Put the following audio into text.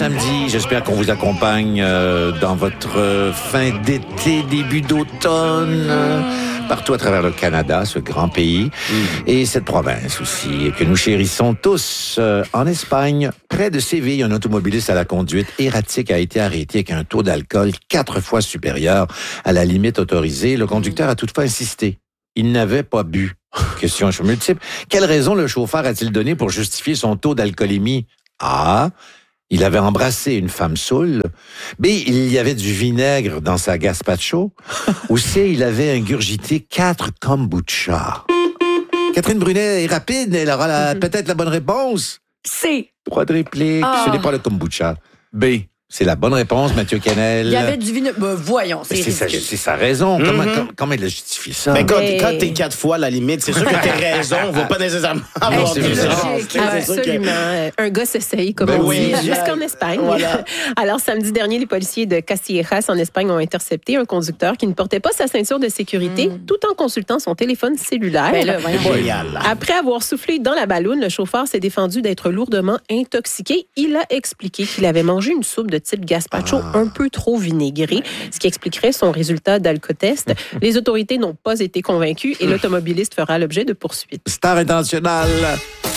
samedi. J'espère qu'on vous accompagne dans votre fin d'été, début d'automne, partout à travers le Canada, ce grand pays, et cette province aussi, que nous chérissons tous. En Espagne, près de Séville, un automobiliste à la conduite erratique a été arrêté avec un taux d'alcool 4 fois supérieur à la limite autorisée. Le conducteur a toutefois insisté. Il n'avait pas bu. Question multiple. Quelle raison le chauffeur a-t-il donné pour justifier son taux d'alcoolémie? A. Il avait embrassé une femme saoule. B. Il y avait du vinaigre dans sa gazpacho. Ou C. Il avait ingurgité 4 kombucha. Catherine Brunet est rapide. Elle aura peut-être la bonne réponse. C. Droit de réplique. Ce n'est pas le kombucha. B. C'est la bonne réponse, Mathieu Canel. Il y avait du vinaigre. Voyons, c'est ridicule. C'est sa raison. Comment il a justifié ça? Mais quand t'es 4 fois à la limite, c'est sûr que t'as raison. On va pas nécessairement avoir c'est des logique. erreurs. Absolument. Un gars s'essaye, comme on dit, jusqu'en Espagne. Voilà. Alors, samedi dernier, les policiers de Castillejas, en Espagne, ont intercepté un conducteur qui ne portait pas sa ceinture de sécurité tout en consultant son téléphone cellulaire. Ben là, Génial. Après avoir soufflé dans la balloune, le chauffeur s'est défendu d'être lourdement intoxiqué. Il a expliqué qu'il avait mangé une soupe de type gazpacho un peu trop vinaigrée, ce qui expliquerait son résultat d'alcotest. Les autorités n'ont pas été convaincues et l'automobiliste fera l'objet de poursuites. Star internationale.